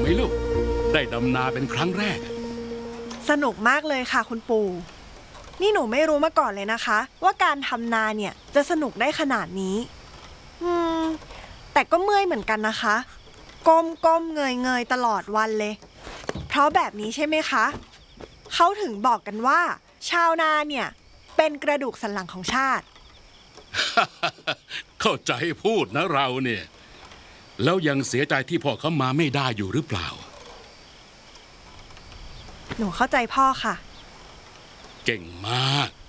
ไหมลูกได้ดำนาเป็นครั้งแรกสนุกมากเลยค่ะคุณปู่นี่หนูไม่รู้มาก่อนเลยนะคะว่าการทำนาเนี่ยจะสนุกได้ขนาดนี้แต่ก็เมื่อยเหมือนกันนะคะก้มเงยตลอดวันเลยเพราะแบบนี้ใช่ไหมคะเขาถึงบอกกันว่าชาวนาเนี่ยเป็นกระดูกสันหลังของชาติเข้าใจพูดนะเราเนี่ยแล้วยังเสียใจที่พ่อเขามาไม่ได้อยู่หรือเปล่าหนูเข้าใจพ่อค่ะเก่งมาก